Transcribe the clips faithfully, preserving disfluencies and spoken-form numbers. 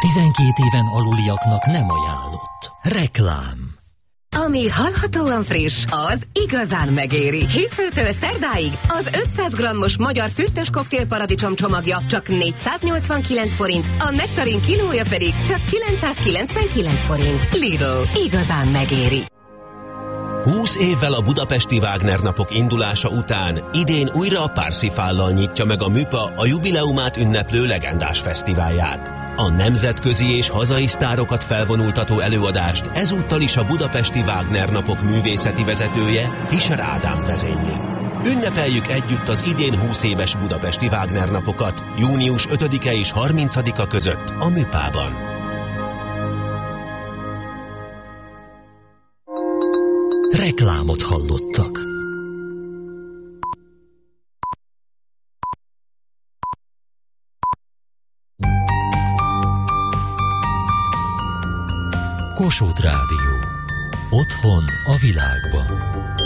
tizenkét éven aluliaknak nem ajánlott. Reklám. Ami hallhatóan friss, az igazán megéri. Hétfőtől szerdáig az ötszáz grammos magyar fürtös koktélparadicsom csomagja csak négyszáznyolcvankilenc forint, a nektarin kilója pedig csak kilencszázkilencvenkilenc forint. Lidl, igazán megéri. húsz évvel a budapesti Wagner napok indulása után idén újra a Parsifállal nyitja meg a MÜPA a jubileumát ünneplő legendás fesztiválját. A nemzetközi és hazai sztárokat felvonultató előadást ezúttal is a budapesti Wagner napok művészeti vezetője, Fischer Ádám vezényli. Ünnepeljük együtt az idén húsz éves budapesti Wagner napokat június ötödike és harmincadika között a MÜPA-ban. Reklámot hallottak. Kossuth Rádió. Otthon a világban.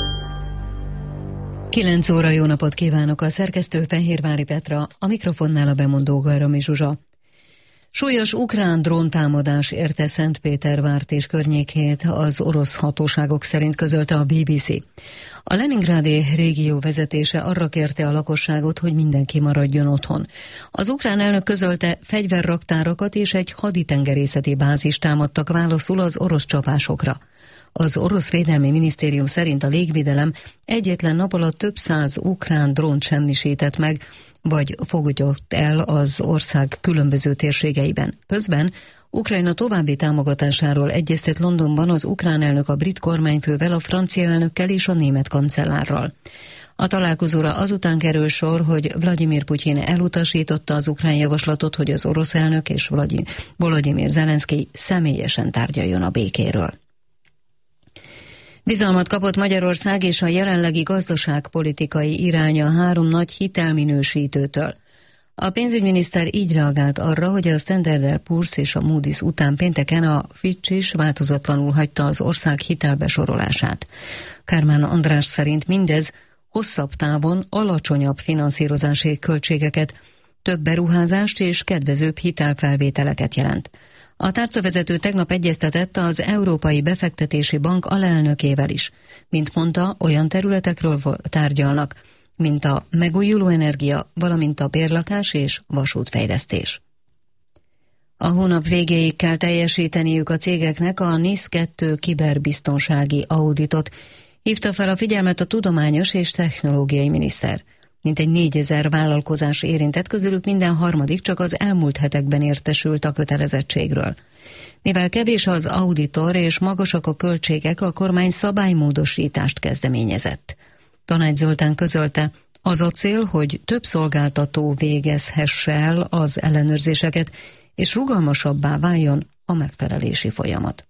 kilenc óra, jó napot kívánok, a szerkesztő Fehérvári Petra, a mikrofonnál a bemondó Gajrami Zsuzsa. Súlyos ukrán dróntámadás érte Szentpétervárt és környékét, az orosz hatóságok szerint közölte a bé bé cé. A leningrádi régió vezetése arra kérte a lakosságot, hogy mindenki maradjon otthon. Az ukrán elnök közölte, fegyverraktárakat és egy haditengerészeti bázist támadtak válaszul az orosz csapásokra. Az orosz védelmi minisztérium szerint a légvédelem egyetlen nap alatt több száz ukrán drónt semmisített meg, vagy fogadott el az ország különböző térségeiben. Közben Ukrajna további támogatásáról egyeztet Londonban az ukrán elnök a brit kormányfővel, a francia elnökkel és a német kancellárral. A találkozóra azután kerül sor, hogy Vladimir Putyin elutasította az ukrán javaslatot, hogy az orosz elnök és Volodymyr Zelenszky személyesen tárgyaljon a békéről. Bizalmat kapott Magyarország és a jelenlegi gazdaságpolitikai iránya három nagy hitelminősítőtől. A pénzügyminiszter így reagált arra, hogy a Standard and Poor's és a Moody's után pénteken a Fitch is változatlanul hagyta az ország hitelbesorolását. Kármán András szerint mindez hosszabb távon alacsonyabb finanszírozási költségeket, több beruházást és kedvezőbb hitelfelvételeket jelent. A tárcavezető tegnap egyeztetett az Európai Befektetési Bank alelnökével is. Mint mondta, olyan területekről tárgyalnak, mint a megújuló energia, valamint a bérlakás és vasútfejlesztés. A hónap végéig kell teljesíteniük a cégeknek a NIS kettő kiberbiztonsági auditot, hívta fel a figyelmet a tudományos és technológiai miniszter. Mintegy négyezer vállalkozás érintett, közülük minden harmadik csak az elmúlt hetekben értesült a kötelezettségről. Mivel kevés az auditor és magasak a költségek, a kormány szabálymódosítást kezdeményezett. Tanács Zoltán közölte, az a cél, hogy több szolgáltató végezhesse el az ellenőrzéseket, és rugalmasabbá váljon a megfelelési folyamat.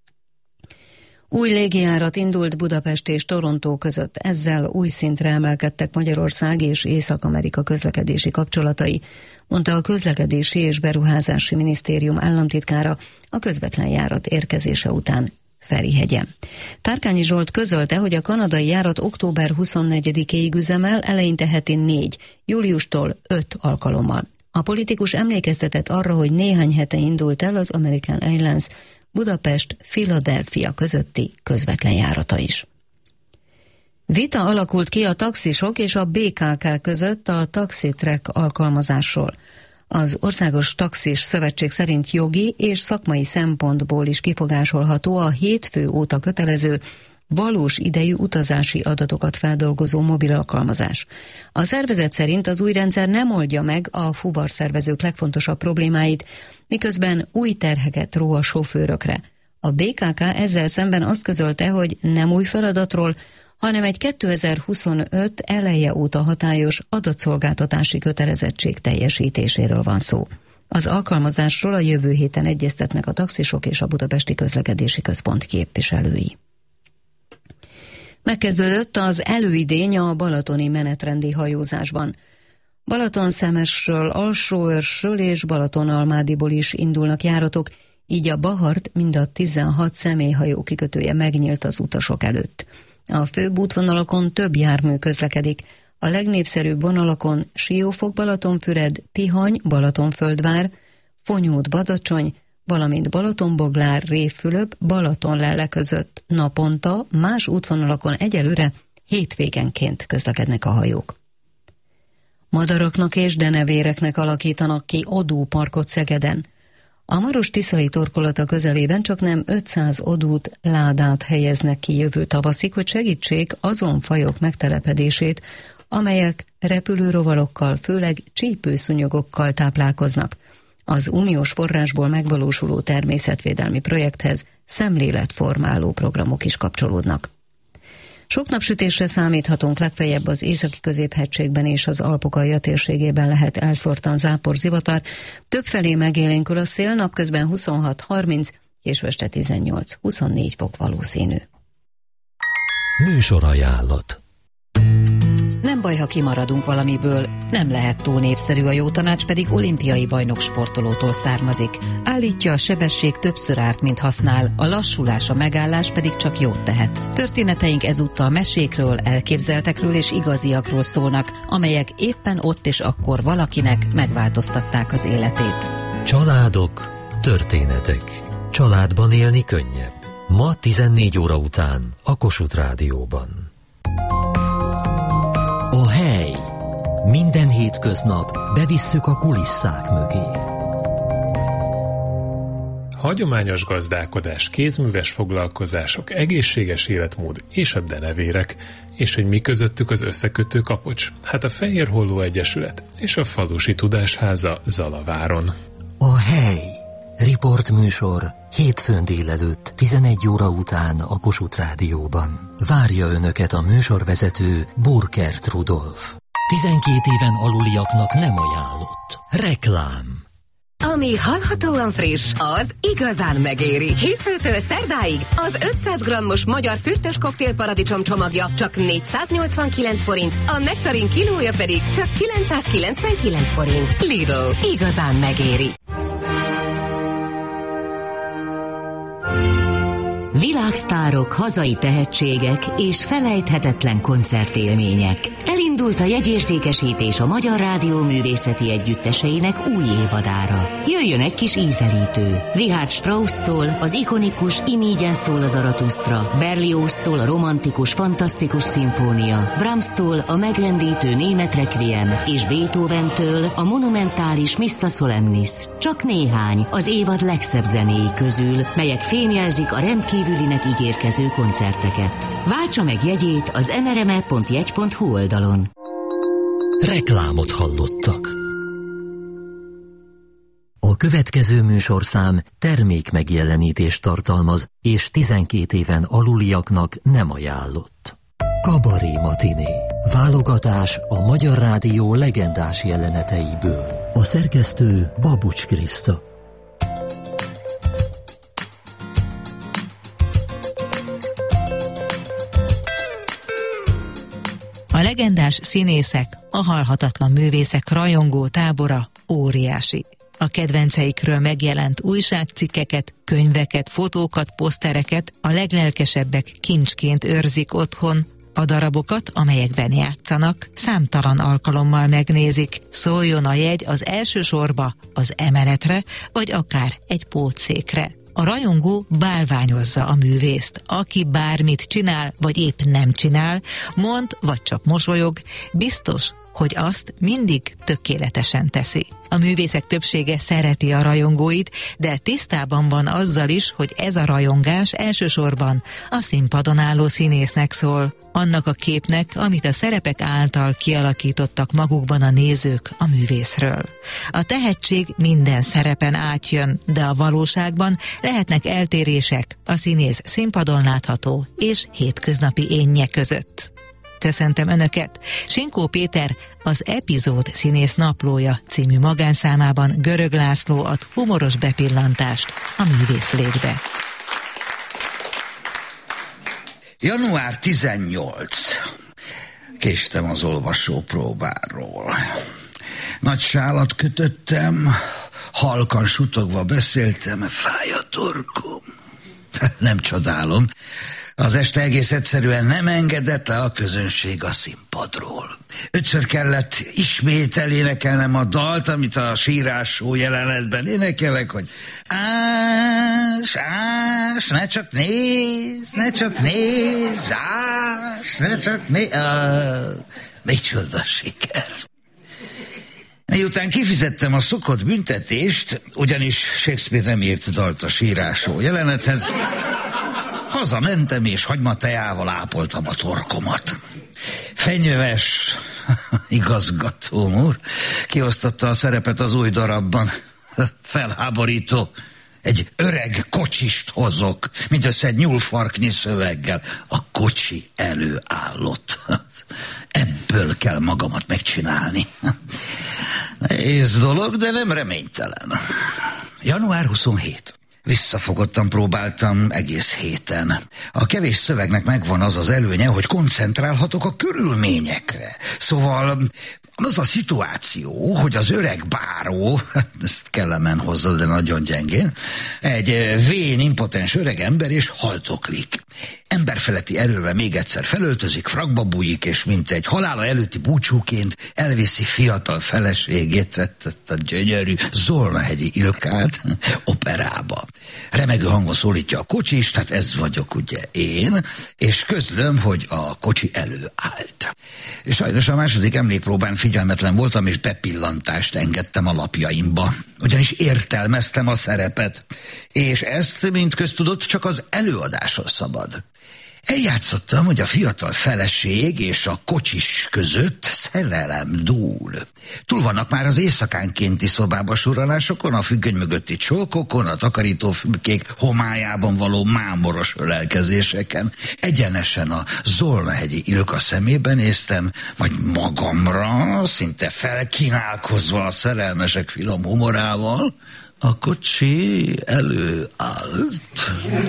Új légijárat indult Budapest és Torontó között, ezzel új szintre emelkedtek Magyarország és Észak-Amerika közlekedési kapcsolatai, mondta a Közlekedési és Beruházási Minisztérium államtitkára a közvetlen járat érkezése után Ferihegyen. Tárkányi Zsolt közölte, hogy a kanadai járat október huszonnegyedikéig üzemel, eleinte heti négy, júliustól öt alkalommal. A politikus emlékeztetett arra, hogy néhány hete indult el az American Airlines Budapest-Philadelphia közötti közvetlen járata is. Vita alakult ki a taxisok és a bé ká ká között a taxitrack alkalmazásról. Az Országos Taxis Szövetség szerint jogi és szakmai szempontból is kifogásolható a hétfő óta kötelező valós idejű utazási adatokat feldolgozó mobil alkalmazás. A szervezet szerint az új rendszer nem oldja meg a fuvarszervezők legfontosabb problémáit, miközben új terheket ró a sofőrökre. A bé ká ká ezzel szemben azt közölte, hogy nem új feladatról, hanem egy kétezer-huszonöt eleje óta hatályos adatszolgáltatási kötelezettség teljesítéséről van szó. Az alkalmazásról a jövő héten egyeztetnek a taxisok és a Budapesti Közlekedési Központ képviselői. Megkezdődött az előidény a balatoni menetrendi hajózásban. Balatonszemesről, Alsóörsről és Balatonalmádiból is indulnak járatok, így a Bahart mind a tizenhat személyhajó kikötője megnyílt az utasok előtt. A főbb útvonalakon több jármű közlekedik. A legnépszerűbb vonalakon Siófok, Balatonfüred, Tihany, Balatonföldvár, Fonyód-Badacsony, valamint Balatonboglár, Révfülöp, Balatonlelle között naponta más útvonalakon egyelőre hétvégenként közlekednek a hajók. Madaraknak és denevéreknek alakítanak ki odúparkot Szegeden. A Maros-Tiszai torkolata közelében csaknem ötszáz odút ládát helyeznek ki jövő tavaszig, hogy segítsék azon fajok megtelepedését, amelyek repülőrovalokkal, főleg csípőszúnyogokkal táplálkoznak. Az uniós forrásból megvalósuló természetvédelmi projekthez szemléletformáló programok is kapcsolódnak. Sok napsütésre számíthatunk, legfeljebb az északi középhegységben és az Alpok-alja térségében lehet elszórtan zápor, zivatar. Többfelé megélénkül a szél, napközben huszonhat harminc, késő este tizennyolc huszonnégy fok valószínű. Műsorajánlat. Nem baj, ha kimaradunk valamiből, nem lehet túl népszerű, a jó tanács pedig olimpiai bajnok sportolótól származik. Állítja, a sebesség többször árt, mint használ, a lassulás, a megállás pedig csak jót tehet. Történeteink ezúttal mesékről, elképzeltekről és igaziakról szólnak, amelyek éppen ott és akkor valakinek megváltoztatták az életét. Családok, történetek. Családban élni könnyebb. Ma tizennégy óra után a Kossuth Rádióban. A hely. Minden hétköznap bevisszük a kulisszák mögé. Hagyományos gazdálkodás, kézműves foglalkozások, egészséges életmód és a denevérek. És hogy mi közöttük az összekötő kapocs? Hát a Fehérholló Egyesület és a Falusi Tudásháza Zalaváron. A hely. Riportműsor hétfőn délelőtt tizenegy óra után a Kossuth Rádióban. Várja Önöket a műsorvezető Burkert Rudolf. tizenkét éven aluliaknak nem ajánlott. Reklám. Ami hallhatóan friss, az igazán megéri. Hétfőtől szerdáig az ötszáz grammos magyar fürtös koktél paradicsom csomagja csak négyszáznyolcvankilenc forint, a nektarin kilója pedig csak kilencszázkilencvenkilenc forint. Lidl, igazán megéri. Világsztárok, hazai tehetségek és felejthetetlen koncertélmények. Elindult a jegyértékesítés a Magyar Rádió művészeti együtteseinek új évadára. Jöjjön egy kis ízelítő. Richard Strauss-tól az ikonikus Imígyen szól a Zaratusztra, Berlioz-tól a romantikus, fantasztikus szimfónia, Brahms-tól a megrendítő német requiem és Beethoven-től a monumentális Missa Solemnis. Csak néhány az évad legszebb zenéi közül, melyek fémjelzik a rendkívülinek ígérkező koncerteket. Váltsa meg jegyét az en er em e pont jegy pont hu oldalon. Reklámot hallottak. A következő műsorszám termékmegjelenítést tartalmaz, és tizenkét éven aluliaknak nem ajánlott. Kabaré matiné. Válogatás a Magyar Rádió legendás jeleneteiből. A szerkesztő Babucs Kriszta. A legendás színészek, a halhatatlan művészek rajongó tábora óriási. A kedvenceikről megjelent újságcikkeket, könyveket, fotókat, posztereket a leglelkesebbek kincsként őrzik otthon. A darabokat, amelyekben játszanak, számtalan alkalommal megnézik. Szóljon a jegy az első sorba, az emeletre, vagy akár egy pótszékre. A rajongó bálványozza a művészt, aki bármit csinál, vagy épp nem csinál, mond, vagy csak mosolyog, biztos, hogy azt mindig tökéletesen teszi. A művészek többsége szereti a rajongóit, de tisztában van azzal is, hogy ez a rajongás elsősorban a színpadon álló színésznek szól, annak a képnek, amit a szerepek által kialakítottak magukban a nézők a művészről. A tehetség minden szerepen átjön, de a valóságban lehetnek eltérések a színész színpadon látható és hétköznapi énje között. Köszöntöm Önöket! Sinkó Péter az Epizód színész naplója című magánszámában Görög László ad humoros bepillantást a művész létbe. január tizennyolcadika. Késtem az olvasópróbáról. Nagy sálat kötöttem, halkan sutogva beszéltem, fáj a torkom. Nem csodálom. Az este egész egyszerűen nem engedett le a közönség a színpadról. Ötször kellett ismét elénekelnem a dalt, amit a sírásó jelenetben énekelek, hogy ás, ás, ne csak nézz, ne csak nézz, ás, ne csak nézz. Ah, micsoda siker. Miután kifizettem a szokott büntetést, ugyanis Shakespeare nem írt dalt a sírásó jelenethez, hazamentem és hagymatejával ápoltam a torkomat. Fenyőves igazgatóm úr kiosztotta a szerepet az új darabban. Felháborító. Egy öreg kocsist hozok, mindössze egy nyúlfarknyi szöveggel. A kocsi előállott. Ebből kell magamat megcsinálni. Nehéz dolog, de nem reménytelen. január huszonhetedike. Visszafogottan próbáltam egész héten. A kevés szövegnek megvan az az előnye, hogy koncentrálhatok a körülményekre. Szóval az a szituáció, hogy az öreg báró, ezt kellemen hozza, de nagyon gyengén, egy vén, impotens öreg ember, és haltoklik. Emberfeletti erővel még egyszer felöltözik, frakba bújik, és mint egy halála előtti búcsúként elviszi fiatal feleségét, a gyönyörű Zolnahegyi Ilkát operába. Remegő hangon szólítja a kocsis, tehát ez vagyok ugye én, és közlöm, hogy a kocsi előállt. Sajnos a második emlékpróbán figyelmetlen voltam, és bepillantást engedtem a lapjaimba. Ugyanis értelmeztem a szerepet, és ezt, mint köztudott, csak az előadáson szabad. Eljátszottam, hogy a fiatal feleség és a kocsis között szerelem dúl. Túl vannak már az éjszakánkénti szobába sorolásokon, a függöny mögötti csókokon, a takarítófülkék homályában való mámoros ölelkezéseken. Egyenesen a Zolnahegyi Ilka szemébe néztem, majd magamra, szinte felkínálkozva a szerelmesek finom humorával. A kocsi előállt.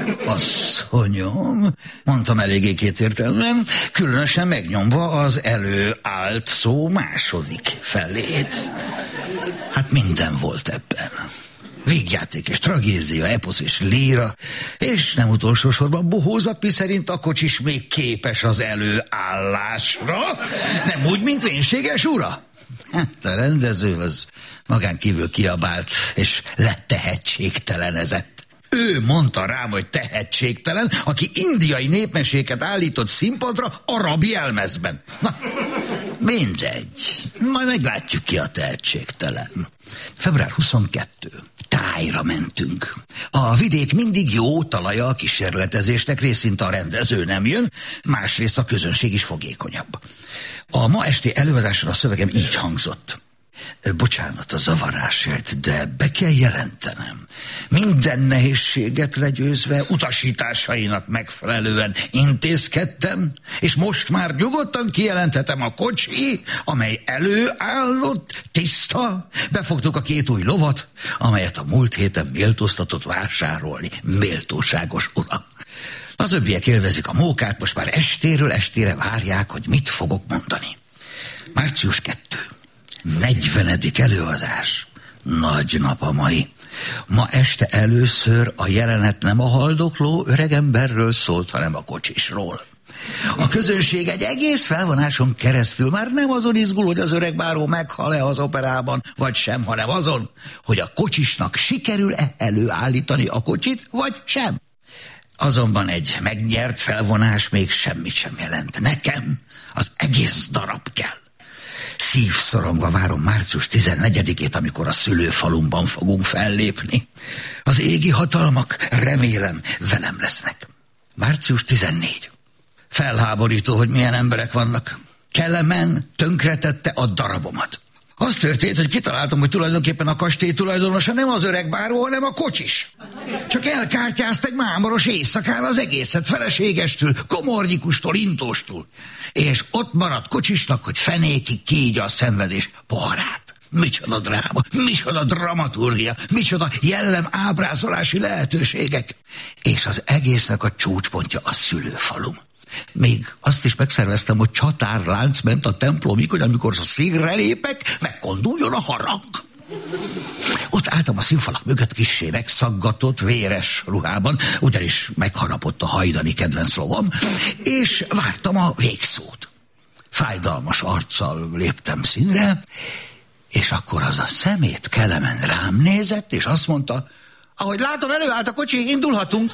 Asszonyom, mondtam eléggé kétértelműen, különösen megnyomva az előállt szó második felét. Hát minden volt ebben. Végjáték és tragédia, eposz és líra, és nem utolsó sorban bohózat, miszerint a kocsis még képes az előállásra, nem úgy, mint vénséges ura. Hát a rendező az magán kívül kiabált, és letehetségtelenezett. Ő mondta rám, hogy tehetségtelen, aki indiai népmeséket állított színpadra arab jelmezben. Na, mindegy. Majd meglátjuk, ki a tehetségtelen. február huszonkettedike. Tájra mentünk. A vidék mindig jó talaja a kísérletezésnek, részint a rendező nem jön, másrészt a közönség is fogékonyabb. A ma esti előadáson a szövegem így hangzott. Bocsánat a zavarásért, de be kell jelentenem. Minden nehézséget legyőzve, utasításainak megfelelően intézkedtem, és most már nyugodtan kijelenthetem, a kocsi, amely előállott, tiszta. Befogtuk a két új lovat, amelyet a múlt héten méltóztatott vásárolni méltóságos uram. A többiek élvezik a mókát, most már estéről estére várják, hogy mit fogok mondani. március elsődike. negyvenedik előadás. Nagy nap a mai. Ma este először a jelenet nem a haldokló öregemberről szólt, hanem a kocsisról. A közönség egy egész felvonáson keresztül már nem azon izgul, hogy az öreg báró meghal-e az operában, vagy sem, hanem azon, hogy a kocsisnak sikerül-e előállítani a kocsit, vagy sem. Azonban egy megnyert felvonás még semmit sem jelent. Nekem az egész darab kell. Szívszorongva várom március tizennegyedikét, amikor a szülőfalumban fogunk fellépni. Az égi hatalmak, remélem, velem lesznek. március tizennegyedike. Felháborító, hogy milyen emberek vannak. Kelemen tönkretette a darabomat. Az történt, hogy kitaláltam, hogy tulajdonképpen a kastély tulajdonosa nem az öreg báró, hanem a kocsis. Csak elkártyázta egy mámoros éjszakán az egészet, feleségestől, komornyikustól, intóstól. És ott maradt kocsisnak, hogy fenékig kígya a szenvedés poharát. Micsoda dráma, micsoda dramaturgia, micsoda jellem ábrázolási lehetőségek. És az egésznek a csúcspontja a szülőfalum. Még azt is megszerveztem, hogy csatárlánc ment a templomig, hogy amikor a színre lépek, megkonduljon a harang. Ott álltam a színfalak mögött kissé megszaggatott, véres ruhában, ugyanis megharapott a hajdani kedvenc lovam, és vártam a végszót. Fájdalmas arccal léptem színre, és akkor az a szemét Kelemen rám nézett, és azt mondta, ahogy látom, előállt a kocsi, indulhatunk.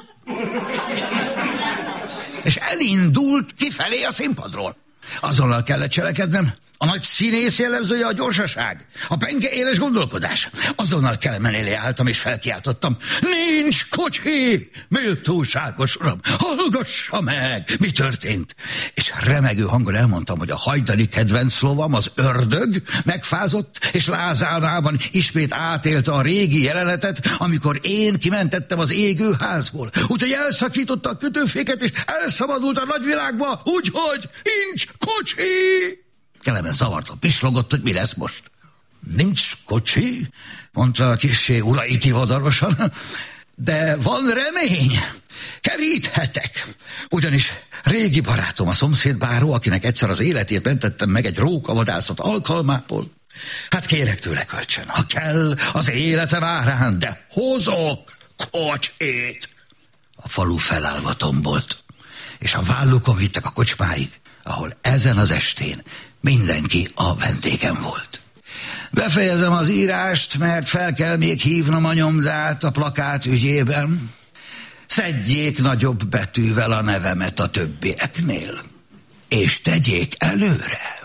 És elindult kifelé a színpadról. Azonnal kellett cselekednem. A nagy színész jellemzője a gyorsaság, a penge éles gondolkodás. Azonnal Kelemen elé álltam és felkiáltottam. Nincs kocsi! Méltóságos uram, hallgassa meg! Mi történt? És remegő hangon elmondtam, hogy a hajdani kedvenc lovam, az ördög megfázott, és lázálmában ismét átélte a régi jelenetet, amikor én kimentettem az égő házból. Úgyhogy elszakította a kötőféket, és elszabadult a nagyvilágba, úgyhogy nincs kocsi! Kelemen zavartan pislogott, hogy mi lesz most. Nincs kocsi, mondta a kissé uraiti vadarosan, de van remény. Keríthetek. Ugyanis régi barátom, a szomszédbáró, akinek egyszer az életét mentettem meg egy rókavadászat alkalmából, hát kérek tőle kölcsön, ha kell, az életem árán, de hozok kocsit. A falu felállva tombolt, és a vállukon vittek a kocsmáig, ahol ezen az estén mindenki a vendégem volt. Befejezem az írást, mert fel kell még hívnom a nyomdát a plakát ügyében. Szedjék nagyobb betűvel a nevemet a többieknél, és tegyék előre.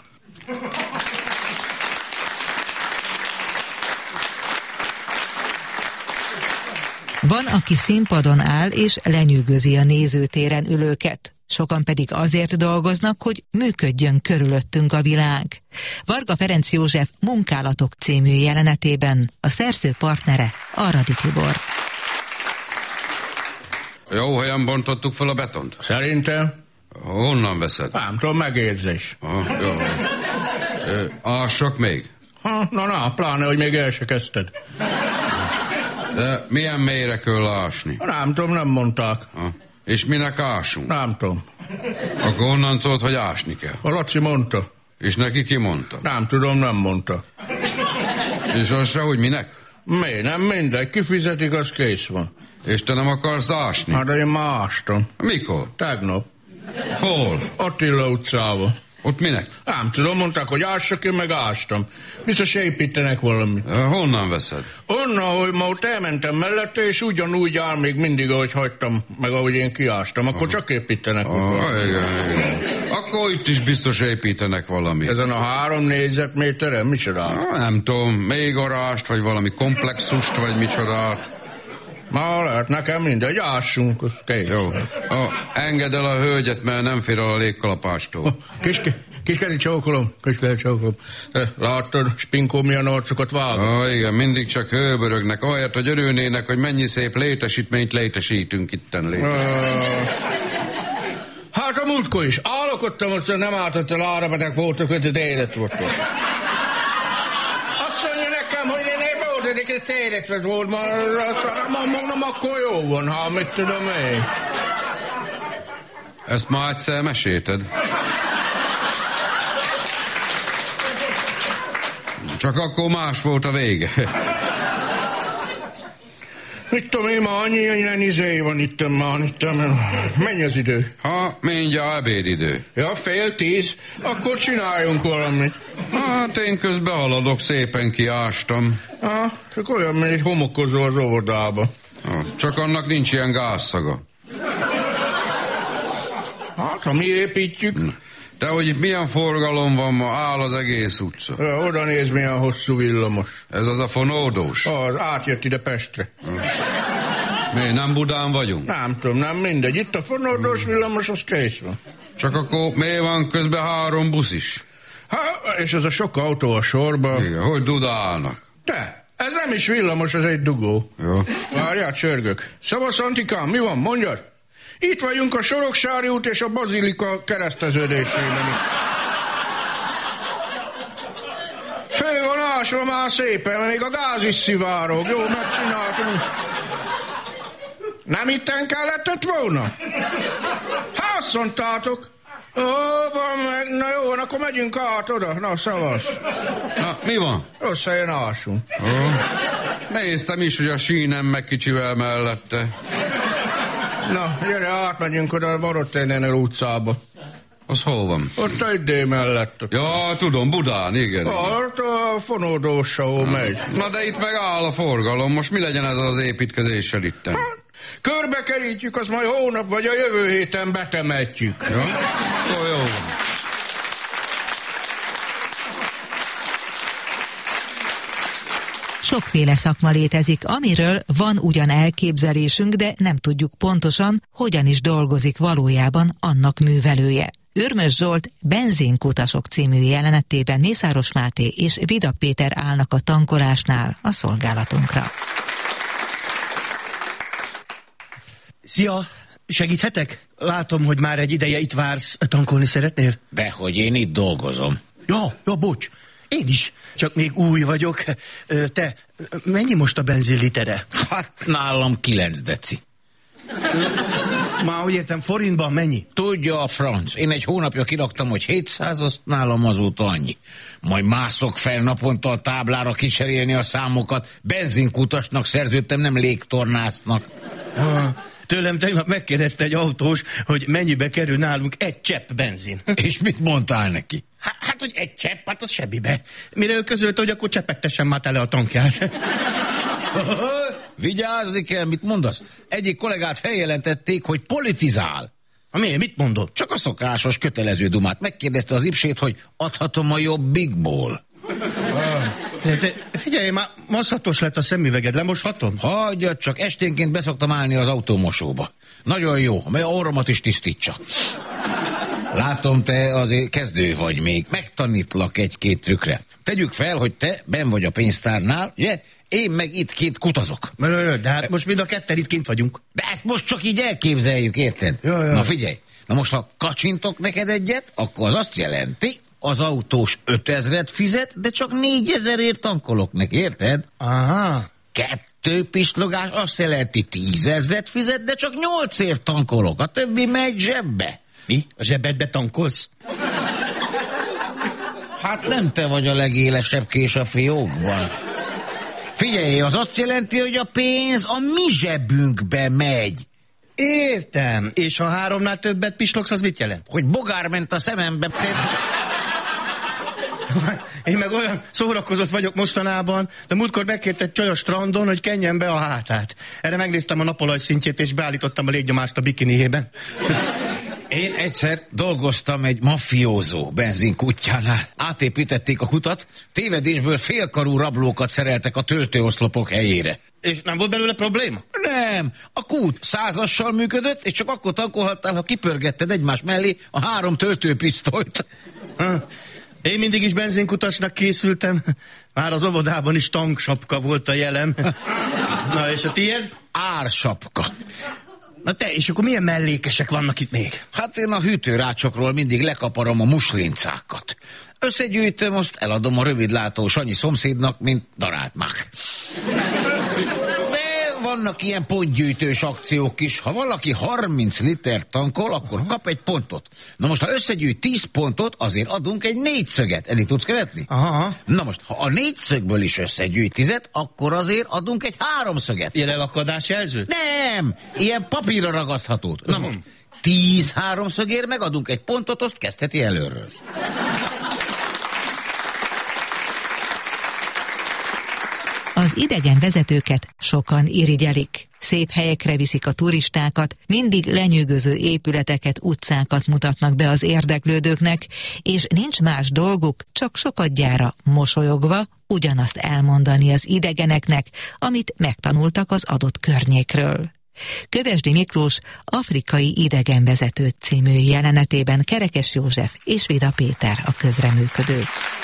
Van, aki színpadon áll és lenyűgözi a nézőtéren ülőket. Sokan pedig azért dolgoznak, hogy működjön körülöttünk a világ. Varga Ferenc József Munkálatok című jelenetében a szerző partnere Aradi Tibor. Jó helyen bontottuk fel a betont? Szerintem. Honnan veszed? Nem tudom, megérzés. Ah, jó. Ássak még? Ha, na, na, pláne, hogy még el se kezdted. De milyen mélyre kell ásni? Nem tudom, nem mondták. Ha. És minek ásunk? Nem tudom. Akkor honnan tudod, hogy ásni kell? A Laci mondta. És neki ki mondta? Nem tudom, nem mondta. És az se, hogy minek? Mi? Nem mindegy, kifizetik, az kész van. És te nem akarsz ásni? Hát én már ástam. Mikor? Tegnap. Hol? Attila utcában. Ott minek? Nem tudom, mondták, hogy ássak, én meg ástam. Biztos építenek valamit. Honnan veszed? Onnan, hogy ma ott elmentem mellette, és ugyanúgy áll még mindig, ahogy hagytam, meg ahogy én kiástam. Akkor aha. Csak építenek. Ah, igen, igen. Akkor itt is biztos építenek valamit. Ezen a három négyzetméteren micsoda? Ah, nem tudom, még arást, vagy valami komplexust, vagy micsodát. Na, lehet, nekem mindegy, ássunk, az kész. Jó. Oh, engedd el a hölgyet, mert nem fér el a légkalapástól. Kiske, kiskeri csókolom, kiskeri csókolom. Láttad, Spinkó milyen arcokat vág? Ah, igen, mindig csak hőbörögnek, ahelyett, hogy örülnének, hogy mennyi szép létesítményt létesítünk itten létesítményt. Uh, hát a múltkor is. Állokottam, hogy nem álltott el árabetek voltak, hogy az élet volt ott. Azt mondja nekem, hogy én egy térdekre volt, mondom, akkor jó van, ha mit tudom én. Ezt már egyszer mesélted. Csak akkor más volt a vége. Mit tudom én, már annyi ilyen izé van itt, már itt, mennyi az idő? Ha, mindjárt ebédidő. Ja, fél tíz, akkor csináljunk valamit. Hát én közben haladok, szépen kiástam. Ah, csak olyan, mint egy homokozó az óvodába. Ah, csak annak nincs ilyen gázszaga. Hát, ha mi építjük. De hogy milyen forgalom van ma, áll az egész utca. Ja, oda néz, milyen hosszú villamos. Ez az a fonódós? Az, átjött ide Pestre. Mi, nem Budán vagyunk? Nem tudom, nem mindegy. Itt a fonódós villamos, az kész van. Csak akkor miért van közben három busz is? Hát, és ez a sok autó a sorba. Igen, hogy dudálnak? Te, ez nem is villamos, ez egy dugó. Jó. Várjál, csörgök. Szavasz, Antikám, mi van, mondjad? Itt vagyunk a Soroksári út és a Bazilika kereszteződésében. Fő van ásva már szépen, mert még a gáz is szivárog. Jó, megcsináltunk. Nem itten kellettett volna? Hát azt mondtátok, Ó, van meg, na jó, van, akkor megyünk át oda, na szavasz. Na, mi van? Rossz helyen alsunk. Ó, néztem is, hogy a sínem meg kicsivel mellette. Na, gyere, átmegyünk oda a Marotténénél utcába. Az hol van? Ott a idő mellett. Ja, tudom, Budán, igen. Ott a fonódós, ahol megy. Na de itt meg áll a forgalom, most mi legyen ez az építkezéssel itten? Hát, körbekerítjük, azt majd hónap vagy a jövő héten betemetjük. Ja? Ó, jó. Sokféle szakma létezik, amiről van ugyan elképzelésünk, de nem tudjuk pontosan, hogyan is dolgozik valójában annak művelője. Ürmös Zsolt Benzinkutasok című jelenetében Mészáros Máté és Vida Péter állnak a tankolásnál a szolgálatunkra. Szia! Segíthetek? Látom, hogy már egy ideje itt vársz. Tankolni szeretnél? Dehogy én itt dolgozom. Ja, ja, bocs. Én is. Csak még új vagyok. Te, mennyi most a benzinlitere? Hát nálam kilenc deci. Már úgy értem, forintban mennyi? Tudja a franc. Én egy hónapja kiraktam, hogy hétszáz, azt nálam azóta annyi. Majd mászok fel naponta a táblára kicserélni a számokat. Benzinkutasnak szerződtem, nem légtornásznak. Ah, tőlem tegnap megkérdezte egy autós, hogy mennyibe kerül nálunk egy csepp benzin. És mit mondtál neki? Hát, hát hogy egy csepp, hát az semmibe. Mire ő közölte, hogy akkor cseppegtessen már tele a tankját. Vigyázni kell, mit mondasz? Egyik kollégát feljelentették, hogy politizál. Ha miért? Mit mondod? Csak a szokásos, kötelező dumát. Megkérdezte az ipsét, hogy adhatom a Jobbikból. De, de, figyelj, már masszatos lett a szemüveged, lemoshatom? Hagyjad, csak esténként beszoktam állni az autómosóba. Nagyon jó, mely a orromat is tisztítsa. Látom, te azért kezdő vagy még. Megtanítlak egy-két trükkre. Tegyük fel, hogy te benn vagy a pénztárnál, ugye? Én meg itt két kutazok. De hát most mind a ketten itt kint vagyunk. De ezt most csak így elképzeljük, érted? Ja, ja. Na figyelj, na most ha kacsintok neked egyet, akkor az azt jelenti, az autós ötezret fizet, de csak négyezerért tankolok neki, érted? Aha. Kettő pislogás azt jelenti tízezret fizet, de csak nyolcért tankolok, a többi megy zsebbe. Mi? A zsebedbe tankolsz? Hát nem te vagy a legélesebb kés a fiókban. Figyelj, az azt jelenti, hogy a pénz a mi zsebünkbe megy. Értem. És ha háromnál többet pislogsz, az mit jelent? Hogy bogár ment a szemembe. Én meg olyan szórakozott vagyok mostanában, de múltkor megkért egy csaj a strandon, hogy kenjen be a hátát. Erre megnéztem a napolaj szintjét, és beállítottam a légnyomást a bikiniében. Én egyszer dolgoztam egy mafiózó benzinkutyjánál. Átépítették a kutat, tévedésből félkarú rablókat szereltek a töltőoszlopok helyére. És nem volt belőle probléma? Nem, a kút százassal működött, és csak akkor tankolhattál, ha kipörgetted egymás mellé a három töltőpisztolyt. Ha, én mindig is benzinkutasnak készültem. Már az óvodában is tanksapka volt a jelem. Na és a tiéd? Ársapka. Na te, és akkor milyen mellékesek vannak itt még? Hát én a hűtőrácsokról mindig lekaparom a muslincákat. Összegyűjtöm, azt eladom a rövidlátó Sanyi szomszédnak, mint darált mák. De vannak ilyen pontgyűjtős akciók is. Ha valaki harminc liter tankol, akkor aha, kap egy pontot. Na most, ha összegyűjt tíz pontot, azért adunk egy négyszöget. Eddig tudsz követni? Aha. Na most, ha a négyszögből is összegyűjt tizet, akkor azért adunk egy háromszöget. Ilyen elakadás jelző? Nem! Ilyen papírra ragaszthatót. Na most, tíz háromszögért megadunk egy pontot, azt kezdheti előről. Az idegen vezetőket sokan irigyelik. Szép helyekre viszik a turistákat, mindig lenyűgöző épületeket, utcákat mutatnak be az érdeklődőknek, és nincs más dolguk, csak sokadjára mosolyogva ugyanazt elmondani az idegeneknek, amit megtanultak az adott környékről. Kövesdi Miklós Afrikai idegenvezető című jelenetében Kerekes József és Vida Péter a közreműködő.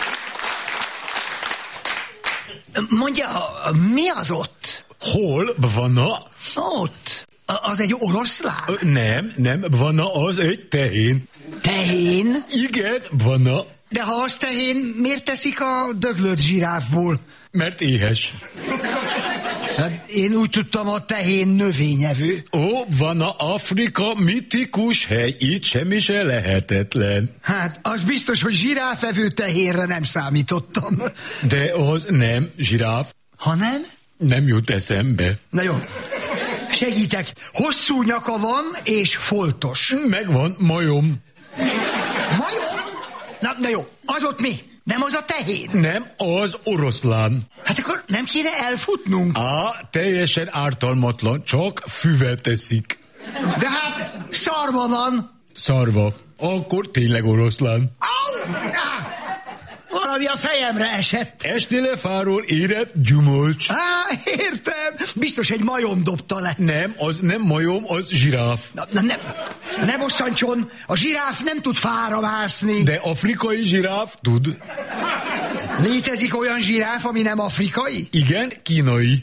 Mondja, mi az ott? Hol, Bvanna? Ott. Az egy oroszlán? Nem, nem, Bvanna, az egy tehén. Tehén? Igen, Bvanna. De ha az tehén, miért teszik a döglött zsiráfból? Mert éhes. Hát én úgy tudtam, a tehén növényevő. Ó, van a Afrika mitikus hely, itt semmi se lehetetlen. Hát, az biztos, hogy zsiráfevő tehénre nem számítottam. De az nem zsiráf. Ha nem? Nem jut eszembe. Na jó, segítek. Hosszú nyaka van, és foltos. Megvan, majom. Majom? Na, na jó, az ott mi? Nem az a tehén? Nem, az oroszlán. Hát akkor nem kéne elfutnunk? Á, teljesen ártalmatlan, csak füvet eszik. De hát szarva van. Szarva. Akkor tényleg oroszlán. Au! Ah! Valami a fejemre esett. Esni lefáról érett gyümölcs. Á, értem. Biztos egy majom dobta le. Nem, az nem majom, az zsiráf. Na, na ne, ne bosszantson, a zsiráf nem tud fára mászni. De afrikai zsiráf tud. Létezik olyan zsiráf, ami nem afrikai? Igen, kínai.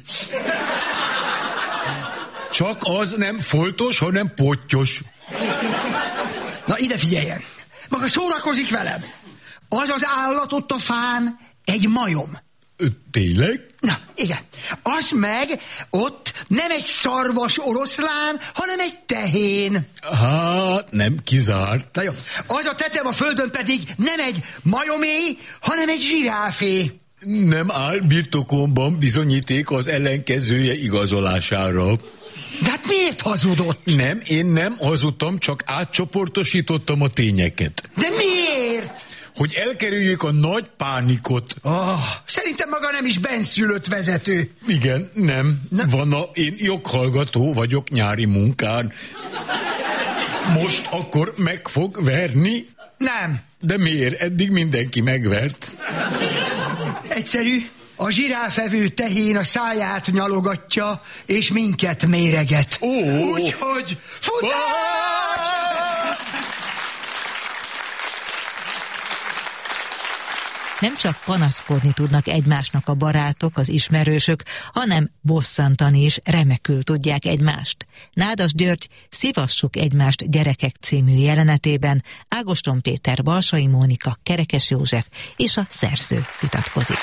Csak az nem foltos, hanem pottyos. Na ide figyeljen. Maga szórakozik velem. Az az állat ott a fán egy majom. Ö, tényleg? Na, igen. Az meg ott nem egy szarvas oroszlán, hanem egy tehén. Hát, nem kizárt. Na jó. Az a tetem a földön pedig nem egy majomé, hanem egy zsiráfé. Nem áll birtokomban bizonyíték az ellenkezője igazolására. De hát miért hazudott? Nem, én nem hazudtam, csak átcsoportosítottam a tényeket. De miért? Hogy elkerüljük a nagy pánikot. Oh, szerintem maga nem is benszülött vezető. Igen, nem. nem. Van a, én joghallgató vagyok nyári munkán. Most akkor meg fog verni? Nem. De miért? Eddig mindenki megvert. Egyszerű. A zsiráfevő tehén a száját nyalogatja, és minket méreget. Ó. Úgyhogy futás! Nem csak panaszkodni tudnak egymásnak a barátok, az ismerősök, hanem bosszantani is remekül tudják egymást. Nádas György Szivassuk egymást gyerekek című jelenetében Ágoston Péter, Balsai Mónika, Kerekes József és a szerző vitatkozik.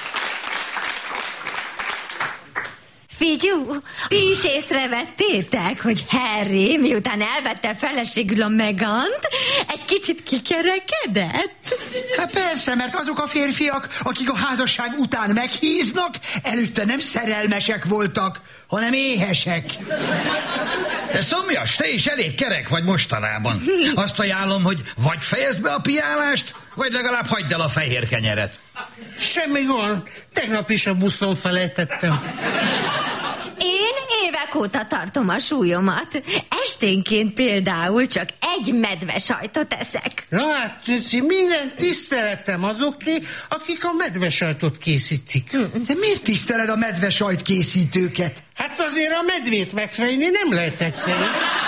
Figyú, ti is észrevettétek, hogy Harry, miután elvette feleségül a Megant, egy kicsit kikerekedett? Hát persze, mert azok a férfiak, akik a házasság után meghíznak, előtte nem szerelmesek voltak, hanem éhesek. Te szomjas, te is elég kerek vagy mostanában. Azt ajánlom, hogy vagy fejezd be a piálást, vagy legalább hagyd el a fehér kenyeret. Semmi gond, tegnap is a buszon felejtettem. Én évek óta tartom a súlyomat. Esténként például csak egy medvesajtot eszek. Na hát, Tüci, minden tiszteletem azoké, akik a medvesajtot készítik. De miért tiszteled a medvesajt készítőket? Hát azért a medvét megfejni nem lehet egyszerű.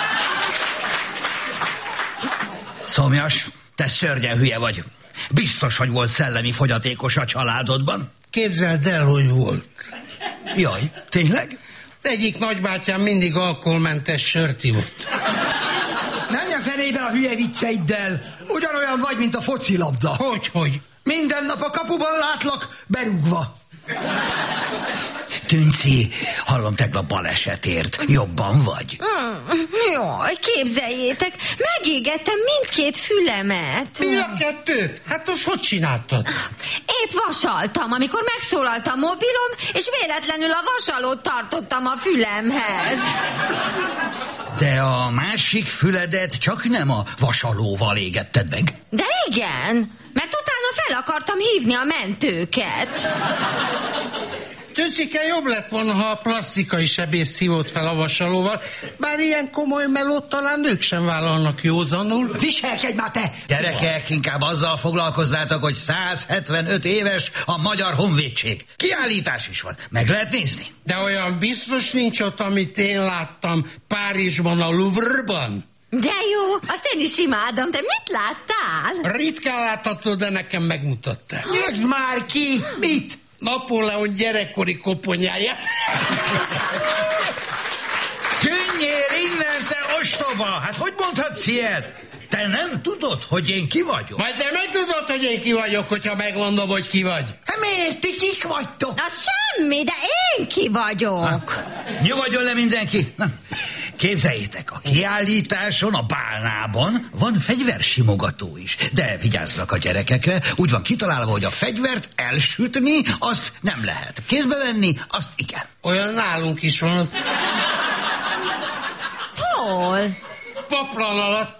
Szomjas, te szörnyen hülye vagy. Biztos, hogy volt szellemi fogyatékos a családodban? Képzeld el, hogy volt. Jaj, tényleg? Az egyik nagybátyám mindig alkoholmentes sört ivott. Menj a fenébe a hülye vicceiddel. Ugyanolyan vagy, mint a focilabda. Hogy, hogy? Minden nap a kapuban látlak, berúgva. Tünci, hallom, tegnap balesetért. Jobban vagy? Mm, jaj, képzeljétek, megégettem mindkét fülemet. Mi a kettőt? Hát azt hogy csináltad? Épp vasaltam, amikor megszólalt a mobilom, és véletlenül a vasalót tartottam a fülemhez. De a másik füledet csak nem a vasalóval égetted meg. De igen, mert utána fel akartam hívni a mentőket. Tücike, jobb lett volna, ha a plastikai sebész hívott fel a vasalóval, bár ilyen komoly melót talán nők sem vállalnak józanul. Viselkedj már te! Gyerekek, inkább azzal foglalkozzátok, hogy száz hetvenöt éves a Magyar Honvédség. Kiállítás is van. Meg lehet nézni. De olyan biztos nincs ott, amit én láttam Párizsban, a Louvre-ban. De jó, azt én is imádom, de mit láttál? Ritkán látható, de nekem megmutattál. Nyugd már ki! Mit? Napóleon gyerekkori koponyáját. Tűnjél innen, te ostoba! Hát hogy mondhatsz ilyet? Te nem tudod, hogy én ki vagyok? Majd te meg tudod, hogy én ki vagyok, hogyha megmondom, hogy ki vagy. Hát miért ti kik vagytok? Na semmi, de én ki vagyok. Na, nyugodjon le mindenki. Na, képzeljétek, a kiállításon, a bálnában van fegyversimogató is. De vigyázzanak a gyerekekre, úgy van kitalálva, hogy a fegyvert elsütni, azt nem lehet. Kézbe venni, azt igen. Olyan nálunk is van. Hol? Paplan alatt.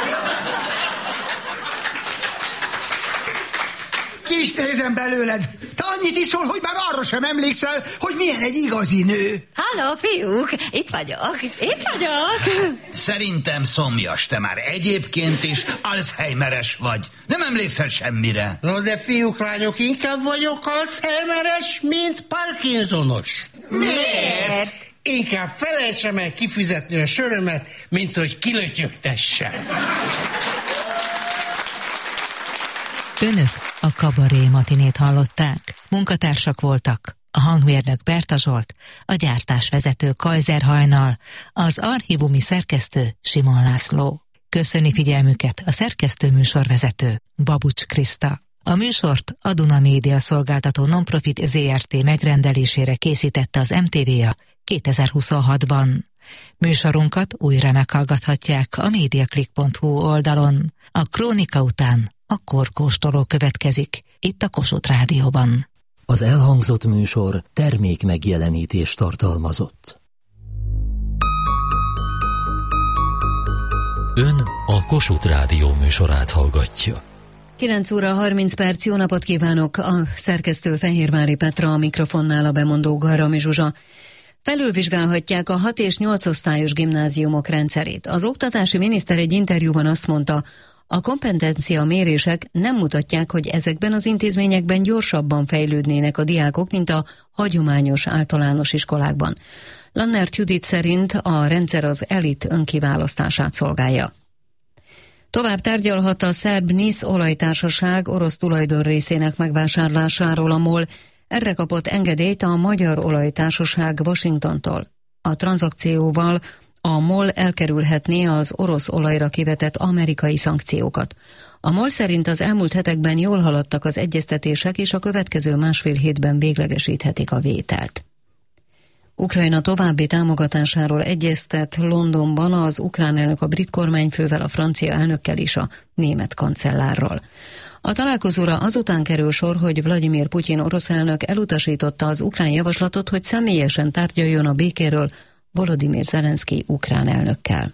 Kis nézem belőled. Te annyit iszol, hogy már arra sem emlékszel, hogy milyen egy igazi nő. Halló, fiúk, itt vagyok, itt vagyok. Szerintem szomjas, te már egyébként is Alzheimeres vagy. Nem emlékszel semmire. No, de fiúk, lányok, inkább vagyok Alzheimeres, mint Parkinsonos. Miért? Inkább felejtsem el kifizetni a sörömet, mint hogy kilötyögtessem. Önök a Kabaré matinét hallották. Munkatársak voltak a hangmérnök Berta Zsolt, a gyártásvezető Kajzer Hajnal, az archívumi szerkesztő Simon László. Köszöni figyelmüket a szerkesztő műsorvezető Babucs Kriszta. A műsort a Duna Média Szolgáltató Nonprofit zé er té megrendelésére készítette az em té vé á kétezer-huszonhatban. Műsorunkat újra meghallgathatják a mediaclick pont hu oldalon. A krónika után a korkóstoló következik, itt a Kossuth Rádióban. Az elhangzott műsor termék megjelenítést tartalmazott. Ön a Kossuth Rádió műsorát hallgatja. kilenc óra harminc perc, jó napot kívánok! A szerkesztő Fehérvári Petra, a mikrofonnál a bemondó Garami Zsuzsa. Felülvizsgálhatják a hat és nyolc osztályos gimnáziumok rendszerét. Az oktatási miniszter egy interjúban azt mondta, a kompetencia mérések nem mutatják, hogy ezekben az intézményekben gyorsabban fejlődnének a diákok, mint a hagyományos általános iskolákban. Lannert Judit szerint a rendszer az elit önkiválasztását szolgálja. Tovább tárgyalhat a szerb NISZ olajtársaság orosz tulajdonrészének megvásárlásáról a MOL. Erre kapott engedélyt a Magyar Olajtársaság Washingtontól. A tranzakcióval a MOL elkerülhetné az orosz olajra kivetett amerikai szankciókat. A MOL szerint az elmúlt hetekben jól haladtak az egyeztetések, és a következő másfél hétben véglegesíthetik a vételt. Ukrajna további támogatásáról egyeztet Londonban az ukrán elnök a brit kormányfővel, a francia elnökkel és a német kancellárral. A találkozóra azután kerül sor, hogy Vladimir Putyin orosz elnök elutasította az ukrán javaslatot, hogy személyesen tárgyaljon a békéről Volodymyr Zelenszky ukrán elnökkel.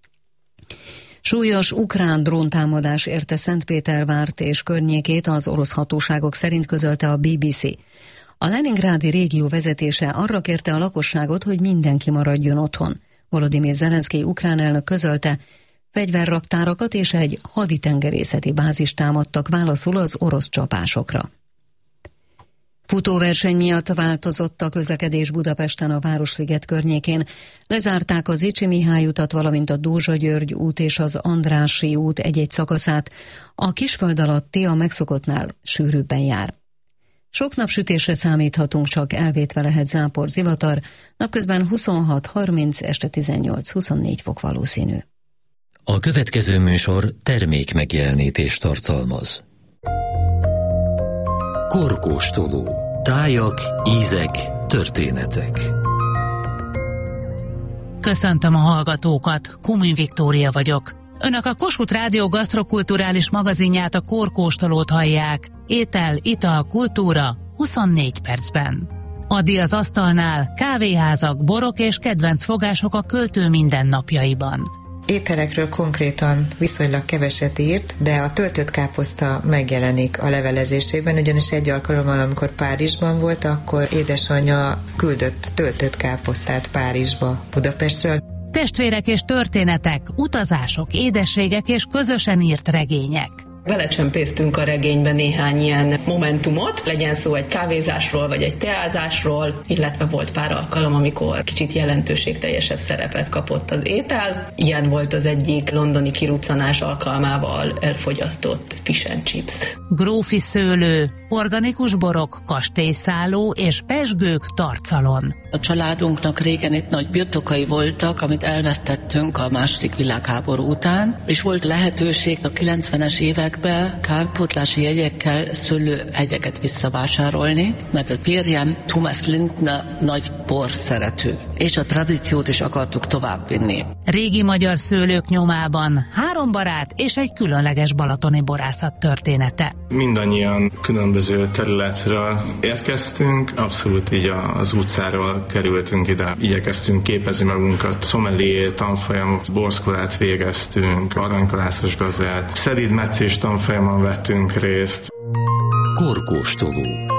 Súlyos ukrán dróntámadás érte Szentpétervárt és környékét, az orosz hatóságok szerint közölte a bé bé cé. A leningrádi régió vezetése arra kérte a lakosságot, hogy mindenki maradjon otthon. Volodymyr Zelenszky ukrán elnök közölte, fegyverraktárakat és egy haditengerészeti bázist támadtak válaszul az orosz csapásokra. Futóverseny miatt változott a közlekedés Budapesten a Városliget környékén. Lezárták az Zichy Mihály utat, valamint a Dózsa-György út és az Andrássy út egy-egy szakaszát. A Kisföld alatti a megszokottnál sűrűbben jár. Sok napsütésre számíthatunk, csak elvétve lehet zápor, zivatar. Napközben huszonhat harminc, este tizennyolc huszonnégy fok valószínű. A következő műsor termék megjelenítést tartalmaz. Korkóstoló. Tájak, ízek, történetek. Köszöntöm a hallgatókat, Kumin Viktória vagyok. Önök a Kossuth Rádió gasztrokulturális magazinját, a Korkóstolót hallják. Étel, ital, kultúra huszonnégy percben. Addig az asztalnál kávéházak, borok és kedvenc fogások a költő mindennapjaiban. Ételekről konkrétan viszonylag keveset írt, de a töltött káposzta megjelenik a levelezésében, ugyanis egy alkalommal, amikor Párizsban volt, akkor édesanyja küldött töltött káposztát Párizsba, Budapestről. Testvérek és történetek, utazások, édességek és közösen írt regények. Belecsempésztünk a regénybe néhány ilyen momentumot, legyen szó egy kávézásról vagy egy teázásról, illetve volt pár alkalom, amikor kicsit jelentőségteljesebb szerepet kapott az étel. Ilyen volt az egyik londoni kiruccanás alkalmával elfogyasztott fish and chips. Grófi szőlő, organikus borok, kastélyszálló és pezsgők Tarcalon. A családunknak régen itt nagy birtokai voltak, amit elvesztettünk a második világháború után, és volt lehetőség a kilencvenes években kárpótlási jegyekkel szőlőhegyeket visszavásárolni, mert a férjem Thomas Lindner nagy bor szerető, és a tradíciót is akartuk továbbvinni. Régi magyar szőlők nyomában három barát és egy különleges balatoni borászat története. Mindannyian különböző területről érkeztünk, abszolút így az utcáról kerültünk ide. Igyekeztünk képezni magunkat, sommelier tanfolyamok, borszkolát végeztünk, aranykalászos gazdát, szelídmetszés tanfolyamon vettünk részt. Korkóstoló.